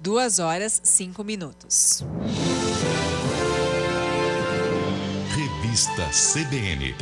2h05. Revista CBN.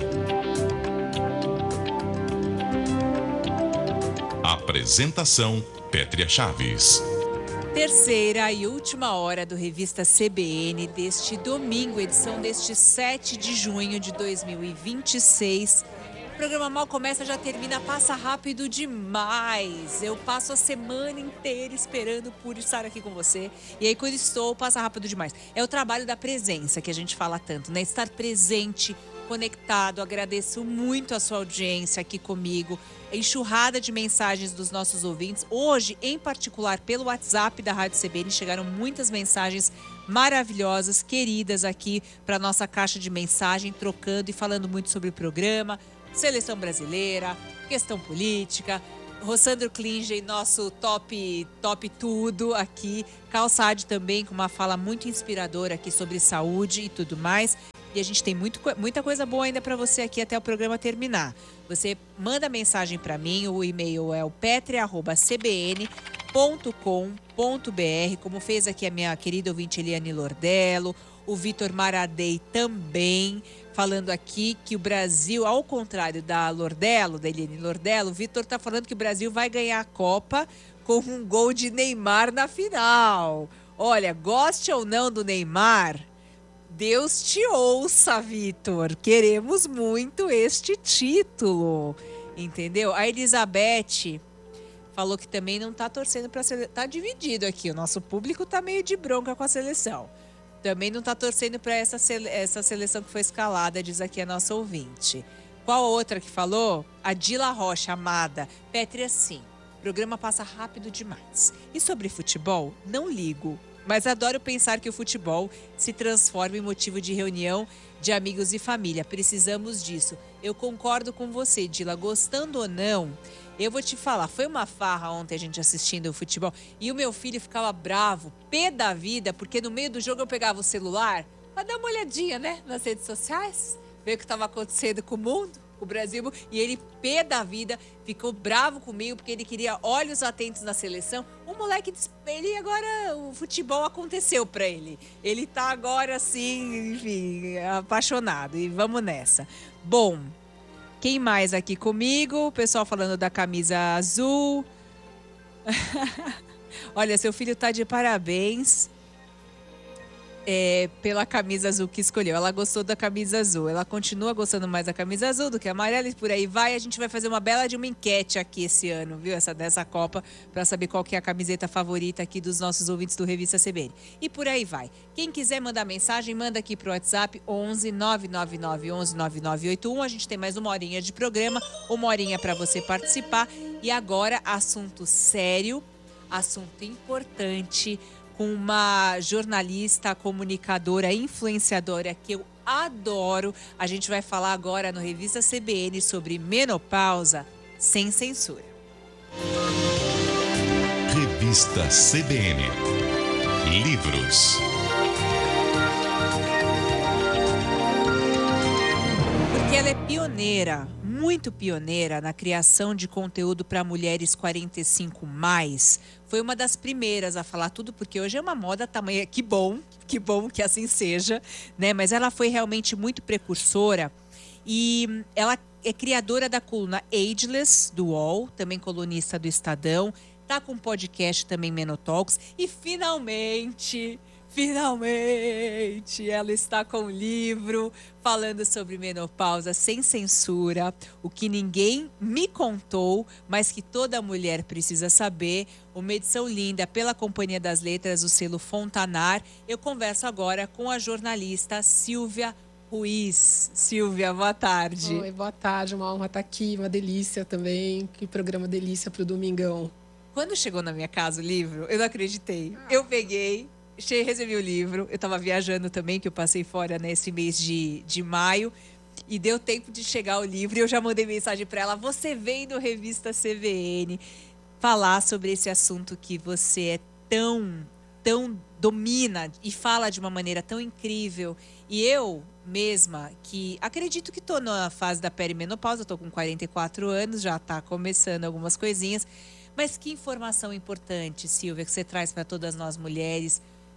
Apresentação: Pétria Chaves. Terceira e última hora do Revista CBN deste domingo, edição deste 7 de junho de 2026. O programa mal começa, já termina, passa rápido demais. Eu passo a semana inteira esperando por estar aqui com você. E aí, quando estou, passa rápido demais. É o trabalho da presença que a gente fala tanto, né? Estar presente, conectado. Agradeço muito a sua audiência aqui comigo. Enxurrada de mensagens dos nossos ouvintes. Hoje, em particular, pelo WhatsApp da Rádio CBN, chegaram muitas mensagens maravilhosas, queridas aqui para nossa caixa de mensagem, trocando e falando muito sobre o programa, seleção brasileira, questão política. Rossandro Klingen, nosso top tudo aqui. Calçade também, com uma fala muito inspiradora aqui sobre saúde e tudo mais. E a gente tem muita coisa boa ainda para você aqui até o programa terminar. Você manda mensagem para mim, o e-mail é o petria@cbn.com.br, como fez aqui a minha querida ouvinte Eliane Lordello, o Vitor Maradei também, falando aqui que o Brasil, ao contrário da Eliane Lordello, o Vitor está falando que o Brasil vai ganhar a Copa com um gol de Neymar na final. Olha, goste ou não do Neymar, Deus te ouça, Vitor. Queremos muito este título, entendeu? A Elizabeth falou que também não tá torcendo para a seleção. Tá dividido aqui, o nosso público tá meio de bronca com a seleção. Também não tá torcendo para essa seleção que foi escalada, diz aqui a nossa ouvinte. Qual a outra que falou? A Dila Rocha, amada. Pétria, sim. O programa passa rápido demais. E sobre futebol, não ligo. Mas adoro pensar que o futebol se transforma em motivo de reunião de amigos e família. Precisamos disso. Eu concordo com você, Dila. Gostando ou não, eu vou te falar. Foi uma farra ontem a gente assistindo o futebol. E o meu filho ficava bravo, pé da vida, porque no meio do jogo eu pegava o celular para dar uma olhadinha, né, nas redes sociais. Ver o que estava acontecendo com o mundo, com o Brasil. E ele, pé da vida, ficou bravo comigo porque ele queria olhos atentos na seleção. O moleque, ele agora, o futebol aconteceu pra ele. Ele tá agora, assim, enfim, apaixonado. E vamos nessa. Bom, quem mais aqui comigo? O pessoal falando da camisa azul. Olha, seu filho tá de parabéns. Pela camisa azul que escolheu. Ela gostou da camisa azul. Ela continua gostando mais da camisa azul do que a amarela e por aí vai. A gente vai fazer uma bela de uma enquete aqui esse ano, viu? Dessa Copa, para saber qual que é a camiseta favorita aqui dos nossos ouvintes do Revista CBN. E por aí vai. Quem quiser mandar mensagem, manda aqui pro WhatsApp 11 999 11 9981. A gente tem mais uma horinha de programa, uma horinha para você participar. E agora, assunto sério, assunto importante, com uma jornalista, comunicadora, influenciadora que eu adoro. A gente vai falar agora no Revista CBN sobre menopausa sem censura. Revista CBN. Livros. Porque ela é pioneira, muito pioneira na criação de conteúdo para mulheres 45+. Foi uma das primeiras a falar tudo, porque hoje é uma moda tamanha. Que bom que assim seja, né? Mas ela foi realmente muito precursora e ela é criadora da coluna Ageless, do UOL, também colunista do Estadão, tá com um podcast também, Menotalks, e finalmente, ela está com um livro falando sobre menopausa sem censura, o que ninguém me contou, mas que toda mulher precisa saber. Uma edição linda pela Companhia das Letras, o selo Fontanar. Eu converso agora com a jornalista Silvia Ruiz. Silvia, boa tarde. Oi, boa tarde, uma honra estar aqui, uma delícia também. Que programa delícia para o domingão. Quando chegou na minha casa o livro, eu não acreditei. Eu peguei, recebi o livro, eu estava viajando também, que eu passei fora nesse mês de maio, e deu tempo de chegar o livro, e eu já mandei mensagem para ela: você vem no Revista CBN falar sobre esse assunto que você é tão domina e fala de uma maneira tão incrível. E eu mesma, que acredito que estou na fase da perimenopausa, estou com 44 anos, já está começando algumas coisinhas, Mas que informação importante, Silvia, que você traz para todas nós mulheres.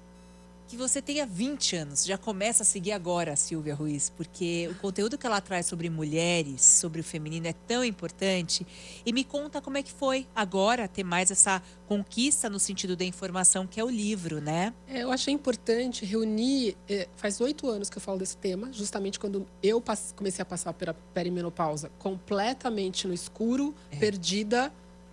Que você tenha 20 anos, já começa a seguir agora a Silvia Ruiz, porque o conteúdo que ela traz sobre mulheres, sobre o feminino é tão importante. E me conta como é que foi agora ter mais essa conquista no sentido da informação, que é o livro, né? Eu achei importante reunir, faz 8 anos que eu falo desse tema, justamente quando eu comecei a passar pela perimenopausa, completamente no escuro, perdida.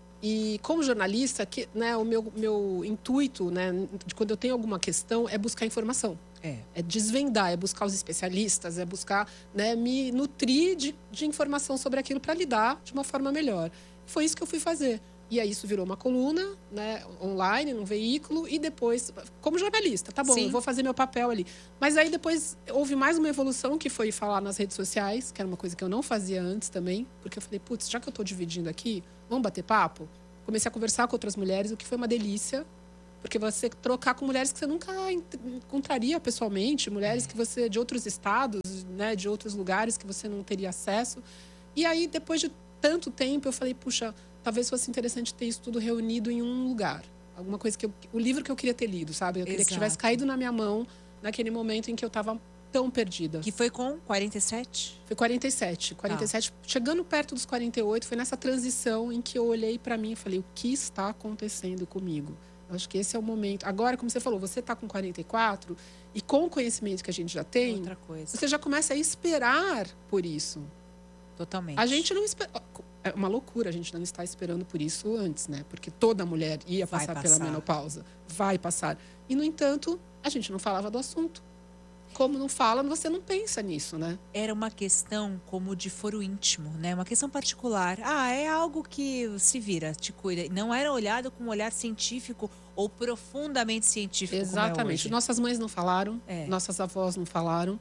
E como jornalista, né, o meu intuito, né, de quando eu tenho alguma questão, é buscar informação. É desvendar, é buscar os especialistas, é buscar, né, me nutrir de informação sobre aquilo para lidar de uma forma melhor. Foi isso que eu fui fazer. E aí isso virou uma coluna, né, online, num veículo, e depois, como jornalista, tá bom, Sim. eu vou fazer meu papel ali. Mas aí depois houve mais uma evolução, que foi falar nas redes sociais, que era uma coisa que eu não fazia antes também, porque eu falei, putz, já que eu tô dividindo aqui, vamos bater papo? Comecei a conversar com outras mulheres, o que foi uma delícia, porque você trocar com mulheres que você nunca encontraria pessoalmente, mulheres que você de outros estados, né, de outros lugares que você não teria acesso. E aí, depois de tanto tempo, eu falei, puxa, talvez fosse interessante ter isso tudo reunido em um lugar. Alguma coisa o livro que eu queria ter lido, sabe? Eu queria que tivesse caído na minha mão naquele momento em que eu estava tão perdida. Que foi com 47? Foi 47. 47, chegando perto dos 48, foi nessa transição em que eu olhei para mim e falei, o que está acontecendo comigo? Eu acho que esse é o momento. Agora, como você falou, você está com 44 e com o conhecimento que a gente já tem, outra coisa. Você já começa a esperar por isso. Totalmente. A gente não espera. É uma loucura a gente não estar esperando por isso antes, né? Porque toda mulher ia passar pela menopausa. Vai passar. E, no entanto, a gente não falava do assunto. Como não fala, você não pensa nisso, né? Era uma questão como de foro íntimo, né? Uma questão particular. É algo que se vira, te cuida. Não era olhado com um olhar científico ou profundamente científico. Exatamente. Como é hoje. Nossas mães não falaram, nossas avós não falaram.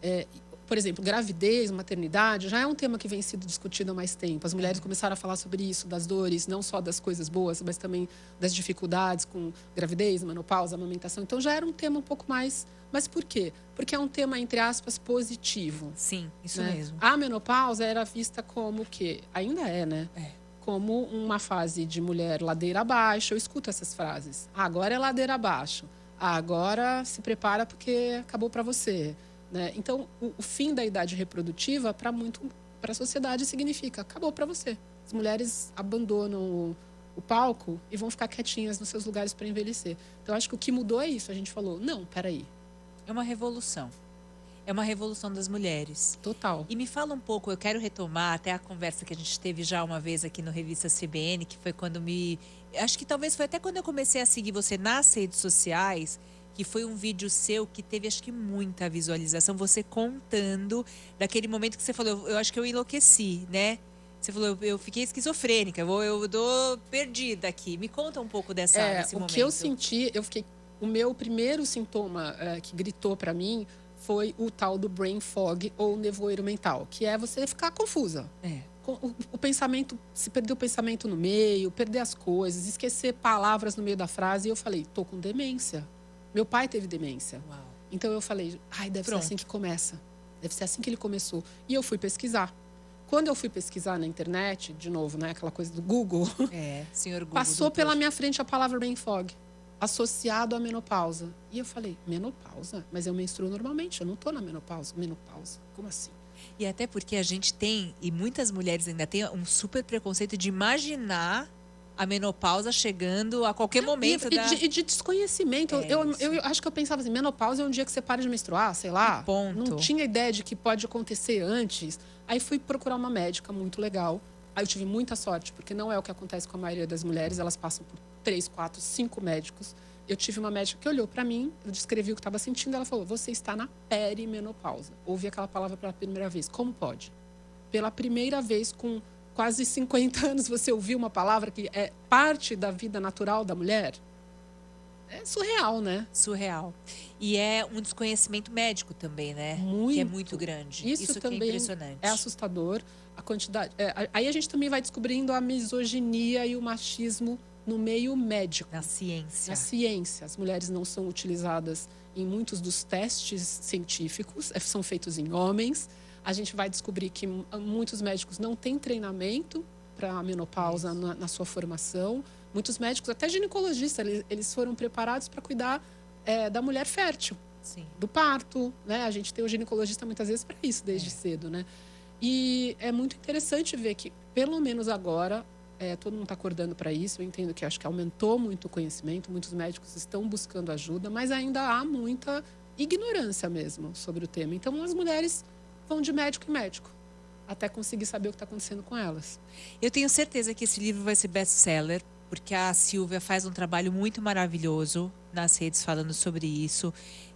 Por exemplo, gravidez, maternidade, já é um tema que vem sendo discutido há mais tempo. As mulheres começaram a falar sobre isso, das dores, não só das coisas boas, mas também das dificuldades com gravidez, menopausa, amamentação. Então já era um tema um pouco mais... Mas por quê? Porque é um tema, entre aspas, positivo. Sim, isso né? mesmo. A menopausa era vista como o quê? Ainda é, né? Como uma fase de mulher ladeira abaixo. Eu escuto essas frases. Agora é ladeira abaixo. Agora se prepara porque acabou para você. Né? Então, o fim da idade reprodutiva, para a sociedade, significa acabou para você. As mulheres abandonam o palco e vão ficar quietinhas nos seus lugares para envelhecer. Então, acho que o que mudou é isso. A gente falou, não, peraí. É uma revolução. É uma revolução das mulheres. Total. E me fala um pouco, eu quero retomar até a conversa que a gente teve já uma vez aqui no Revista CBN, que foi quando acho que talvez foi até quando eu comecei a seguir você nas redes sociais, que foi um vídeo seu que teve, acho que, muita visualização. Você contando daquele momento que você falou, eu acho que eu enlouqueci, né? Você falou, eu fiquei esquizofrênica, eu tô perdida aqui. Me conta um pouco desse momento. O que eu senti, o meu primeiro sintoma que gritou para mim foi o tal do brain fog ou nevoeiro mental, que é você ficar confusa. O pensamento, se perder o pensamento no meio, perder as coisas, esquecer palavras no meio da frase. E eu falei, tô com demência. Meu pai teve demência. Uau. Então eu falei, deve ser assim que começa. Deve ser assim que ele começou. E eu fui pesquisar. Quando eu fui pesquisar na internet, de novo, né, aquela coisa do Google, senhor Google, passou pela minha frente a palavra brain fog, associado à menopausa. E eu falei, menopausa? Mas eu menstruo normalmente, eu não tô na menopausa. Menopausa? Como assim? E até porque a gente tem, e muitas mulheres ainda têm um super preconceito de imaginar a menopausa chegando a qualquer momento. E de desconhecimento. Eu acho que eu pensava assim, menopausa é um dia que você para de menstruar, sei lá. Ponto. Não tinha ideia de que pode acontecer antes. Aí fui procurar uma médica muito legal. Aí eu tive muita sorte, porque não é o que acontece com a maioria das mulheres. Elas passam por 3, 4, 5 médicos. Eu tive uma médica que olhou para mim, eu descrevi o que estava sentindo. Ela falou, você está na perimenopausa. Ouvi aquela palavra pela primeira vez. Como pode? Pela primeira vez, com quase 50 anos, você ouviu uma palavra que é parte da vida natural da mulher? É surreal, né? Surreal. E é um desconhecimento médico também, né? Muito. Que é muito grande. Isso também que é impressionante. É assustador. A quantidade. Aí a gente também vai descobrindo a misoginia e o machismo no meio médico. Na ciência. Na ciência. As mulheres não são utilizadas em muitos dos testes científicos, são feitos em homens. A gente vai descobrir que muitos médicos não têm treinamento para a menopausa na sua formação. Muitos médicos, até ginecologistas, eles foram preparados para cuidar da mulher fértil, Sim. do parto, né? A gente tem o ginecologista muitas vezes para isso, desde cedo, né? E é muito interessante ver que, pelo menos agora, todo mundo está acordando para isso. Eu entendo que acho que aumentou muito o conhecimento, muitos médicos estão buscando ajuda, mas ainda há muita ignorância mesmo sobre o tema. Então, as mulheres vão de médico em médico até conseguir saber o que está acontecendo com elas. Eu tenho certeza que esse livro vai ser best-seller, porque a Silvia faz um trabalho muito maravilhoso nas redes falando sobre isso.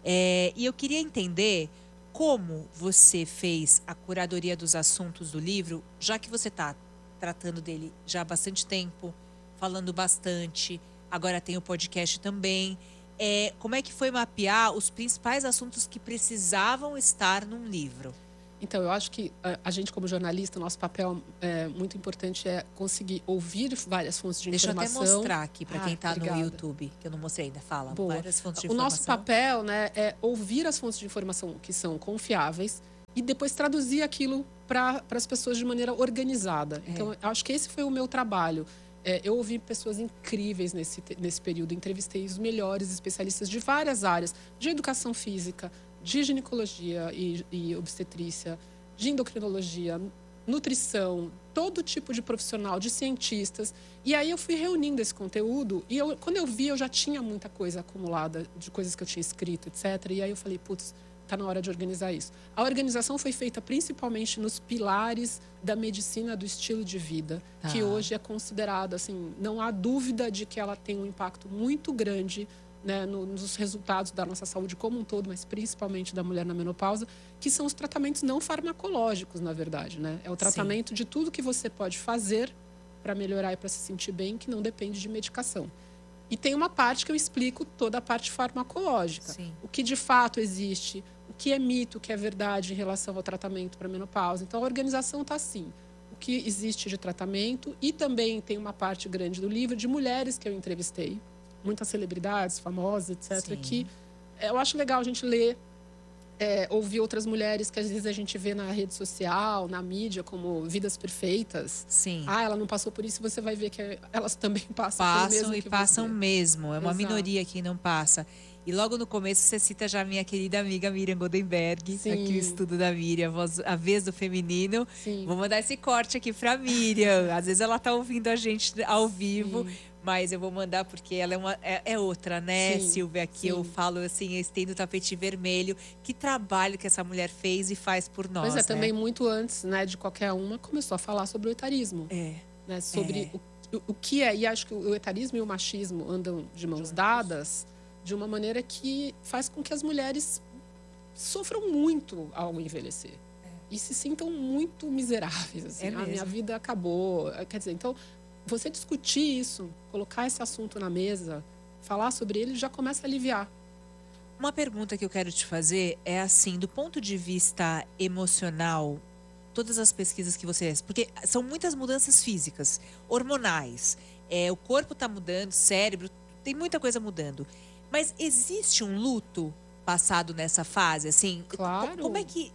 E eu queria entender como você fez a curadoria dos assuntos do livro, já que você está tratando dele já há bastante tempo, falando bastante, agora tem o podcast também. Como é que foi mapear os principais assuntos que precisavam estar num livro? Então, eu acho que a gente, como jornalista, nosso papel muito importante é conseguir ouvir várias fontes de informação. Deixa eu até mostrar aqui para quem está no obrigada. YouTube, que eu não mostrei ainda. Fala, Boa. Várias fontes de o informação. nosso papel, né, é ouvir as fontes de informação que são confiáveis e depois traduzir aquilo para as pessoas de maneira organizada. Então, eu acho que esse foi o meu trabalho. Eu ouvi pessoas incríveis nesse período, entrevistei os melhores especialistas de várias áreas, de educação física, de ginecologia e obstetrícia, de endocrinologia, nutrição, todo tipo de profissional, de cientistas. E aí eu fui reunindo esse conteúdo e quando eu vi, eu já tinha muita coisa acumulada de coisas que eu tinha escrito, etc. E aí eu falei, putz, está na hora de organizar isso. A organização foi feita principalmente nos pilares da medicina do estilo de vida, que hoje é considerado, assim, não há dúvida de que ela tem um impacto muito grande, né, nos resultados da nossa saúde como um todo, mas principalmente da mulher na menopausa, que são os tratamentos não farmacológicos, na verdade, né? É o tratamento de tudo que você pode fazer para melhorar e para se sentir bem, que não depende de medicação. E tem uma parte que eu explico toda a parte farmacológica. Sim. O que de fato existe, o que é mito, o que é verdade em relação ao tratamento para menopausa. Então, a organização está assim. O que existe de tratamento e também tem uma parte grande do livro de mulheres que eu entrevistei. Muitas celebridades, famosas, etc. Sim. Que eu acho legal a gente ler, ouvir outras mulheres que às vezes a gente vê na rede social, na mídia, como vidas perfeitas. Sim. Ela não passou por isso, você vai ver que elas também passam pelo mesmo que Passam você. mesmo. É uma Exato. minoria que não passa. E logo no começo você cita já a minha querida amiga Miriam Goldenberg, Sim. aqui o estudo da Miriam, a vez do feminino. Sim. Vou mandar esse corte aqui pra Miriam. Às vezes ela tá ouvindo a gente ao vivo. Sim. Mas eu vou mandar porque ela é outra, né, Sim, Silvia? Aqui sim. eu falo assim, eu estendo o tapete vermelho. Que trabalho que essa mulher fez e faz por nós, Pois é, né? também muito antes, né, de qualquer uma, começou a falar sobre o etarismo. Né, sobre o que é. E acho que o etarismo e o machismo andam de mãos dadas de uma maneira que faz com que as mulheres sofram muito ao envelhecer. E se sintam muito miseráveis. Assim. A minha vida acabou. Quer dizer, então, você discutir isso, colocar esse assunto na mesa, falar sobre ele, já começa a aliviar. Uma pergunta que eu quero te fazer é assim, do ponto de vista emocional, todas as pesquisas que você fez, porque são muitas mudanças físicas, hormonais, o corpo está mudando, o cérebro, tem muita coisa mudando. Mas existe um luto passado nessa fase, assim? Claro. Como é que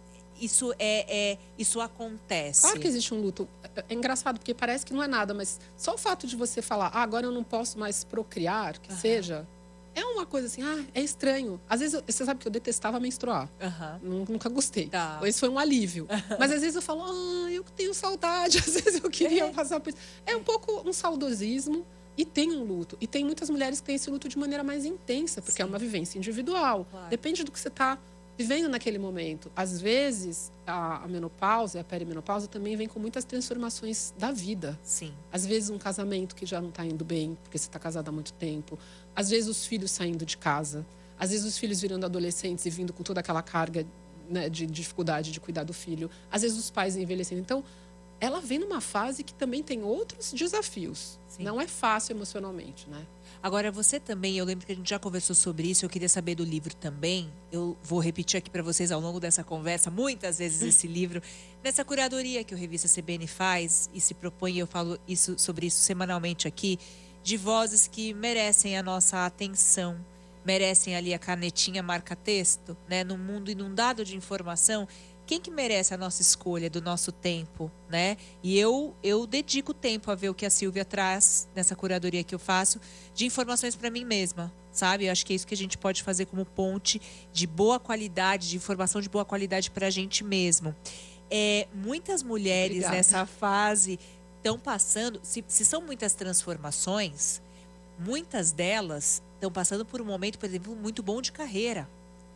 isso acontece? Claro que existe um luto. É engraçado, porque parece que não é nada, mas só o fato de você falar, agora eu não posso mais procriar, que seja, é uma coisa assim, é estranho. Às vezes, você sabe que eu detestava menstruar. Nunca gostei. Tá. Esse foi um alívio. Mas às vezes eu falo, eu tenho saudade, às vezes eu queria passar por isso. É um pouco um saudosismo. E tem um luto. E tem muitas mulheres que têm esse luto de maneira mais intensa, porque é uma vivência individual. Claro. Depende do que você está vivendo naquele momento. Às vezes, a menopausa e a perimenopausa também vem com muitas transformações da vida. Sim. Às vezes, um casamento que já não está indo bem, porque você está casada há muito tempo. Às vezes, os filhos saindo de casa. Às vezes, os filhos virando adolescentes e vindo com toda aquela carga, né, de dificuldade de cuidar do filho. Às vezes, os pais envelhecendo. Então, ela vem numa fase que também tem outros desafios. Sim. Não é fácil emocionalmente, né? Agora, você também, eu lembro que a gente já conversou sobre isso, eu queria saber do livro também. Eu vou repetir aqui para vocês ao longo dessa conversa, muitas vezes esse livro. Nessa curadoria que o Revista CBN faz e se propõe, eu falo sobre isso semanalmente aqui, de vozes que merecem a nossa atenção, merecem ali a canetinha marca-texto, né? Num mundo inundado de informação, quem que merece a nossa escolha do nosso tempo, né? E eu dedico tempo a ver o que a Silvia traz nessa curadoria que eu faço de informações para mim mesma, sabe? Eu acho que é isso que a gente pode fazer como ponte de boa qualidade, de informação de boa qualidade para a gente mesmo. Muitas mulheres Obrigada. nessa fase estão passando, se são muitas transformações, muitas delas estão passando por um momento, por exemplo, muito bom de carreira.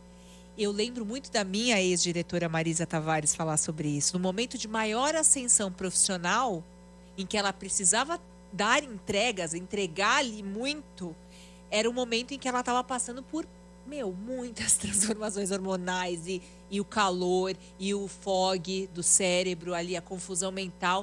Eu lembro muito da minha ex-diretora Marisa Tavares falar sobre isso. No momento de maior ascensão profissional, em que ela precisava dar entregas, entregar ali muito, era o momento em que ela estava passando por, muitas transformações hormonais e o calor e o fog do cérebro ali, a confusão mental.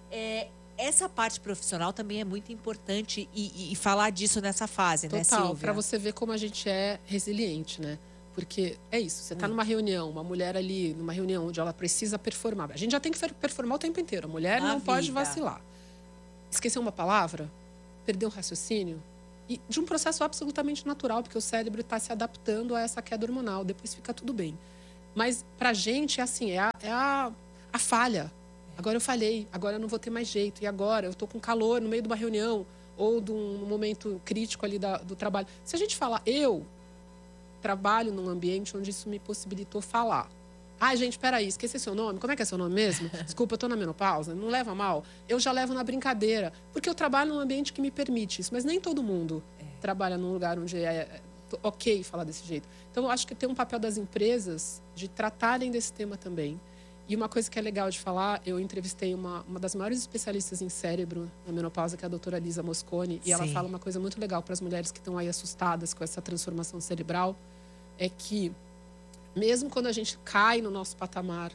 Essa parte profissional também é muito importante e falar disso nessa fase, né, Silvia? Total, para você ver como a gente é resiliente, né? Porque é isso, você está numa reunião, uma mulher ali, numa reunião onde ela precisa performar. A gente já tem que performar o tempo inteiro, a mulher não pode vacilar. Esquecer uma palavra, perder um raciocínio, e de um processo absolutamente natural, porque o cérebro está se adaptando a essa queda hormonal, depois fica tudo bem. Mas pra gente é assim, é a falha. Agora eu falhei, agora eu não vou ter mais jeito. E agora eu tô com calor no meio de uma reunião ou de um momento crítico ali do trabalho. Se a gente falar, eu trabalho num ambiente onde isso me possibilitou falar. Ai, gente, peraí, esqueci seu nome? Como é que é seu nome mesmo? Desculpa, eu tô na menopausa, não leva mal. Eu já levo na brincadeira, porque eu trabalho num ambiente que me permite isso. Mas nem todo mundo trabalha num lugar onde é ok falar desse jeito. Então, eu acho que tem um papel das empresas de tratarem desse tema também. E uma coisa que é legal de falar, eu entrevistei uma das maiores especialistas em cérebro na menopausa, que é a doutora Lisa Mosconi, e ela fala uma coisa muito legal para as mulheres que estão aí assustadas com essa transformação cerebral, é que mesmo quando a gente cai no nosso patamar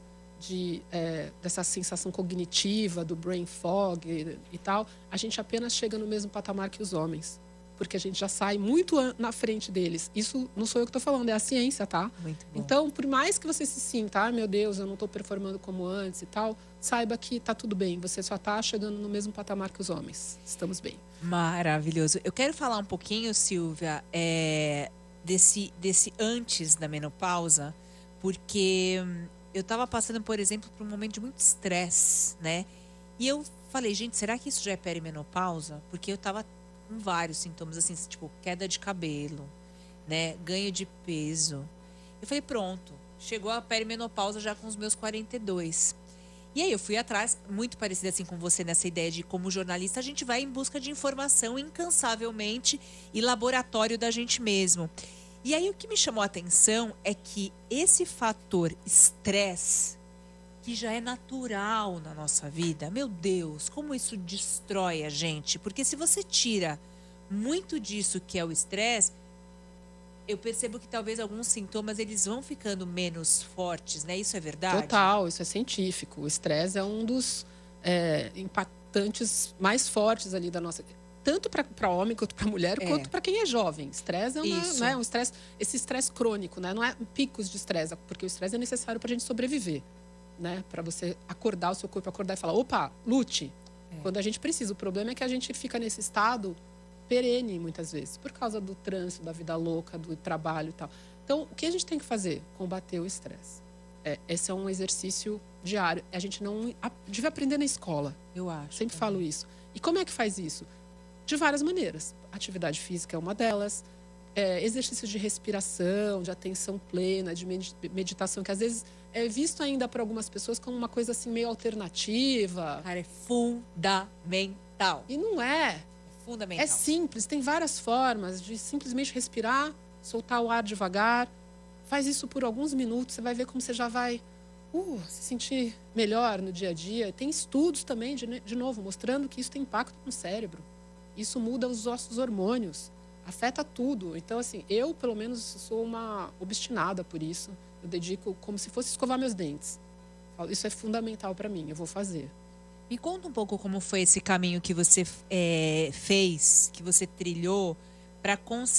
dessa sensação cognitiva, do brain fog e tal, a gente apenas chega no mesmo patamar que os homens. Porque a gente já sai muito na frente deles. Isso não sou eu que estou falando, é a ciência, tá? Muito bom. Então, por mais que você se sinta, meu Deus, eu não estou performando como antes e tal, saiba que tá tudo bem. Você só está chegando no mesmo patamar que os homens. Estamos bem. Maravilhoso. Eu quero falar um pouquinho, Silvia, desse antes da menopausa, porque eu estava passando, por exemplo, por um momento de muito estresse, né? E eu falei, gente, será que isso já é perimenopausa? Porque eu estava com vários sintomas, assim, tipo, queda de cabelo, né? Ganho de peso. Eu falei, pronto, chegou a perimenopausa já com os meus 42. E aí eu fui atrás, muito parecida assim com você nessa ideia de como jornalista, a gente vai em busca de informação incansavelmente e laboratório da gente mesmo. E aí o que me chamou a atenção é que esse fator estresse, que já é natural na nossa vida, meu Deus, como isso destrói a gente. Porque se você tira muito disso que é o estresse, eu percebo que talvez alguns sintomas eles vão ficando menos fortes, né? Isso é verdade? Total, isso é científico. O estresse é um dos impactantes mais fortes ali da nossa... Tanto para homem quanto para mulher, quanto para quem é jovem. Estresse é um estresse, esse estresse crônico, né? Não é picos de estresse, porque o estresse é necessário para a gente sobreviver, né? Para você acordar, o seu corpo acordar e falar, opa, lute. Quando a gente precisa. O problema é que a gente fica nesse estado perene, muitas vezes, por causa do trânsito, da vida louca, do trabalho e tal. Então, o que a gente tem que fazer? Combater o estresse. Esse é um exercício diário. A gente não devia aprender na escola. Eu acho. Sempre falo isso. E como é que faz isso? De várias maneiras. Atividade física é uma delas. Exercícios de respiração, de atenção plena, de meditação, que às vezes é visto ainda por algumas pessoas como uma coisa assim meio alternativa. Cara, é fundamental. E não é. É fundamental. É simples, tem várias formas de simplesmente respirar, soltar o ar devagar. Faz isso por alguns minutos, você vai ver como você já vai se sentir melhor no dia a dia. Tem estudos também, de novo, mostrando que isso tem impacto no cérebro. Isso muda os nossos hormônios, afeta tudo. Então, assim, eu, pelo menos, sou uma obstinada por isso. Eu dedico como se fosse escovar meus dentes. Isso é fundamental para mim, eu vou fazer. Me conta um pouco como foi esse caminho que você fez, que você trilhou, para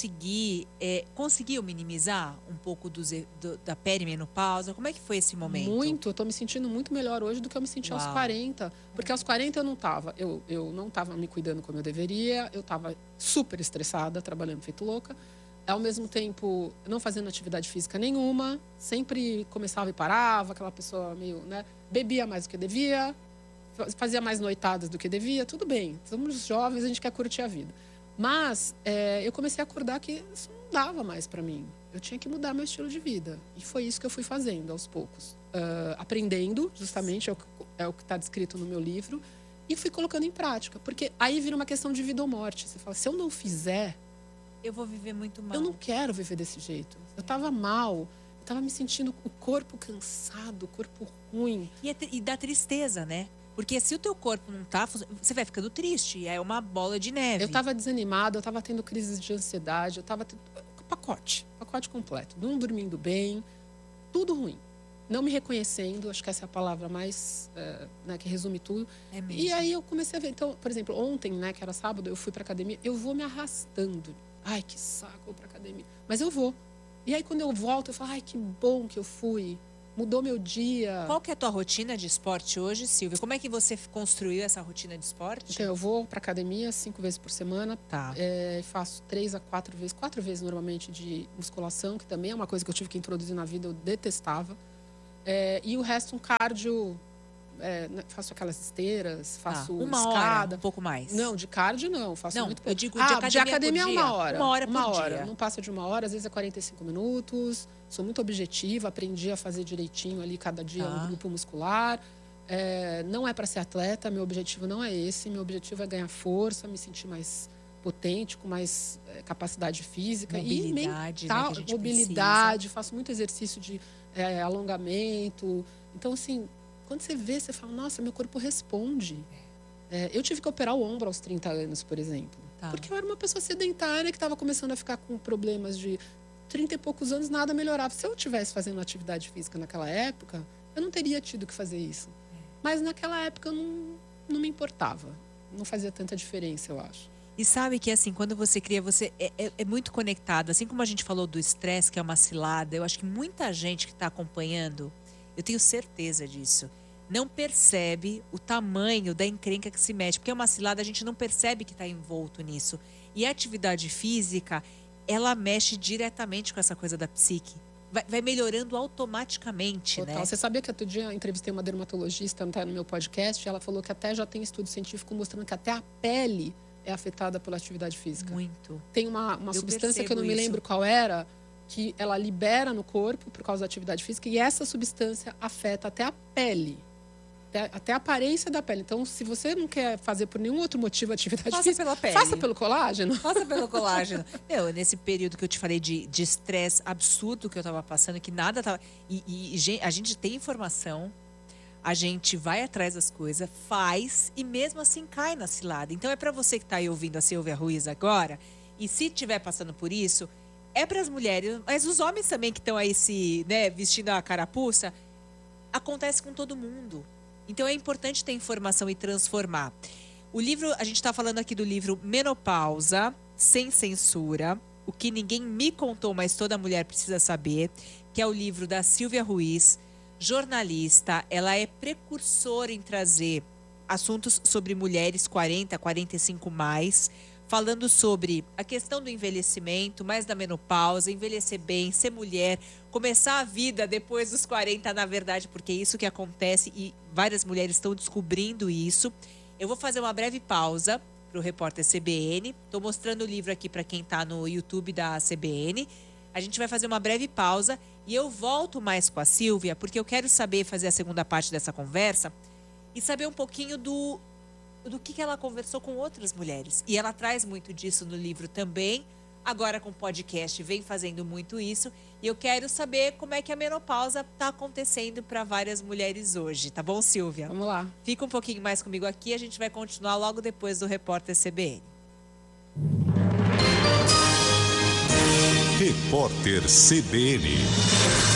conseguiu minimizar um pouco da perimenopausa? Como é que foi esse momento? Muito, eu tô me sentindo muito melhor hoje do que eu me senti aos 40. Porque aos 40 eu não tava. Eu não estava me cuidando como eu deveria, eu estava super estressada, trabalhando feito louca. ao mesmo tempo não fazendo atividade física nenhuma, sempre começava e parava, aquela pessoa meio, né, bebia mais do que devia, fazia mais noitadas do que devia, tudo bem, somos jovens, a gente quer curtir a vida. Mas eu comecei a acordar que isso não dava mais para mim. Eu tinha que mudar meu estilo de vida. E foi isso que eu fui fazendo aos poucos. Aprendendo, justamente, é o que está descrito no meu livro, e fui colocando em prática. Porque aí vira uma questão de vida ou morte. Você fala, se eu não fizer... eu vou viver muito mal. Eu não quero viver desse jeito. Eu estava mal, eu estava me sentindo o corpo cansado, o corpo ruim. E dá tristeza, né? Porque se o teu corpo não tá, você vai ficando triste. É uma bola de neve. Eu estava desanimada, eu estava tendo crises de ansiedade, eu estava tendo pacote completo. Não dormindo bem, tudo ruim. Não me reconhecendo, acho que essa é a palavra mais, né, que resume tudo. É mesmo. E aí eu comecei a ver. Então, por exemplo, ontem, né, que era sábado, eu fui pra academia, eu vou me arrastando. Ai, que saco, eu vou pra academia. Mas eu vou. E aí quando eu volto, eu falo, ai, que bom que eu fui. Mudou meu dia. Qual que é a tua rotina de esporte hoje, Silvia? Como é que você construiu essa rotina de esporte? Então, eu vou pra academia 5 vezes por semana. Tá. Faço 3 a 4 vezes, 4 vezes normalmente de musculação, que também é uma coisa que eu tive que introduzir na vida, eu detestava. E o resto, um cardio. Faço aquelas esteiras, faço uma escada. hora, um pouco mais. Não, de cardio não. Faço não, muito pouco. Eu digo de academia é por dia. 1 hora. Uma hora por uma hora. dia. Não passa de 1 hora, às vezes é 45 minutos. Sou muito objetiva, aprendi a fazer direitinho ali cada dia um grupo muscular. Não é para ser atleta, meu objetivo não é esse. Meu objetivo é ganhar força, me sentir mais potente, com mais capacidade física mobilidade, e mental, né, que a gente mobilidade. precisa. Faço muito exercício de alongamento. Então, assim, quando você vê, você fala, nossa, meu corpo responde. Eu tive que operar o ombro aos 30 anos, por exemplo. Tá. Porque eu era uma pessoa sedentária que estava começando a ficar com problemas de 30 e poucos anos, nada melhorava. Se eu estivesse fazendo atividade física naquela época, eu não teria tido que fazer isso. Mas naquela época eu não me importava. Não fazia tanta diferença, eu acho. E sabe que, assim, quando você cria, você é muito conectado. Assim como a gente falou do estresse, que é uma cilada, eu acho que muita gente que está acompanhando, eu tenho certeza disso, não percebe o tamanho da encrenca que se mexe. Porque é uma cilada, a gente não percebe que está envolto nisso. E a atividade física, ela mexe diretamente com essa coisa da psique. Vai melhorando automaticamente, Total. né? Você sabia que outro dia eu entrevistei uma dermatologista no meu podcast, ela falou que até já tem estudo científico mostrando que até a pele é afetada pela atividade física. Muito. Tem uma substância que eu não me lembro qual era, que ela libera no corpo por causa da atividade física, e essa substância afeta até a pele. Até a aparência da pele. Então, se você não quer fazer por nenhum outro motivo atividade física, pela pele. faça pelo colágeno. Faça pelo colágeno. Nesse período que eu te falei de estresse absurdo que eu tava passando, que nada tava... E a gente tem informação, a gente vai atrás das coisas, faz e mesmo assim cai na cilada. Então é para você que tá aí ouvindo a Silvia Ruiz agora, e se estiver passando por isso, é para as mulheres, mas os homens também que estão aí vestindo a carapuça, acontece com todo mundo. Então é importante ter informação e transformar. O livro, a gente está falando aqui do livro Menopausa, Sem Censura, o que ninguém me contou, mas toda mulher precisa saber, que é o livro da Silvia Ruiz, jornalista. Ela é precursora em trazer assuntos sobre mulheres 40, 45 mais, falando sobre a questão do envelhecimento, mais da menopausa, envelhecer bem, ser mulher, começar a vida depois dos 40, na verdade, porque é isso que acontece e várias mulheres estão descobrindo isso. Eu vou fazer uma breve pausa para o repórter CBN. Estou mostrando o livro aqui para quem está no YouTube da CBN. A gente vai fazer uma breve pausa e eu volto mais com a Silvia, porque eu quero saber, fazer a segunda parte dessa conversa e saber um pouquinho do que ela conversou com outras mulheres. E ela traz muito disso no livro também. Agora com o podcast vem fazendo muito isso. E eu quero saber como é que a menopausa está acontecendo para várias mulheres hoje. Tá bom, Silvia? Vamos lá. Fica um pouquinho mais comigo aqui. A gente vai continuar logo depois do repórter CBN. Repórter CBN.